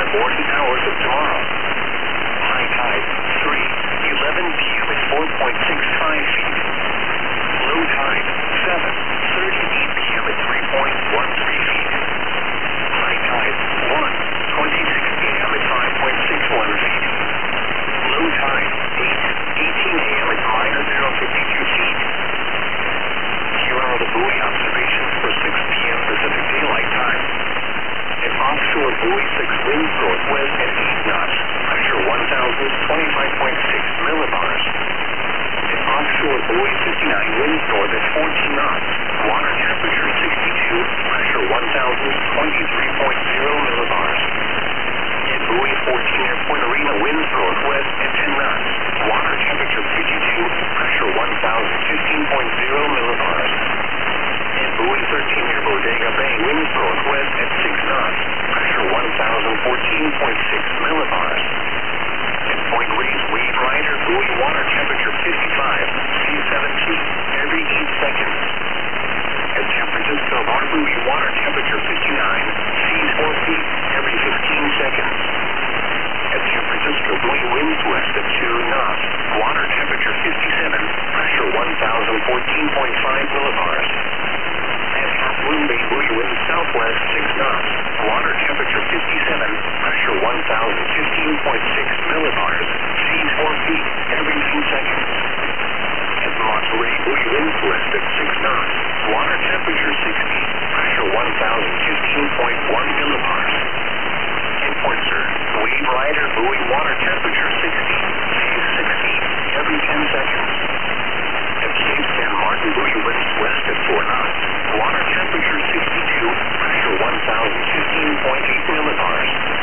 morning hours of tomorrow. High tide, 3:11 p.m. at 4.65 feet. Low tide, 7:38 p.m. at 3.13 feet. High tide, 1:26 p.m. at 5.61 feet. Low tide, 8:18 a.m. at -0.52 feet. Here are the buoy observations for 6 p.m. Pacific Daylight Time. At offshore buoy 6, winds northwest at 8 knots, pressure 1,025.6 millibars. At offshore buoy 59, winds north at 14 knots, water temperature 62, pressure 1,023.0 millibars. At buoy 14 near Point Arena, winds northwest at 10 knots, water temperature 52, pressure 1,015.0 millibars. At buoy 13 near Bodega Bay, winds northwest at 6 knots, pressure 1,014.6 millibars. At Point Reyes, Wave Rider, buoy water temperature 55, sea 17, every 8 seconds. At San Francisco Bar, buoy water temperature 59, seas 4 feet, every 15 seconds. At San Francisco, buoy winds west at 2 knots, water temperature 57, pressure 1,014.5 millibars. At Half Moon Bay, buoy winds southwest 6 knots, water temperature 57, pressure 1,015.6 millibars, seas 4 feet, every 2 seconds. At Monterey, buoy winds west at 6 knots, water temperature 60, pressure 1,015.1 millibars. In Port Sur, Wave Rider, buoy water temperature 60, seas 60, every 10 seconds. At Cape San Martin, buoy winds west at 4 knots, water temperature 62, pressure 1,015.8 millibars.